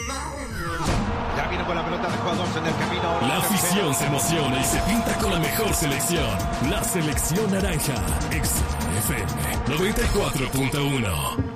Ya vino con la pelota de jugadores en el camino. La afición se emociona y se pinta con la mejor selección. La selección naranja. XFM 94.1.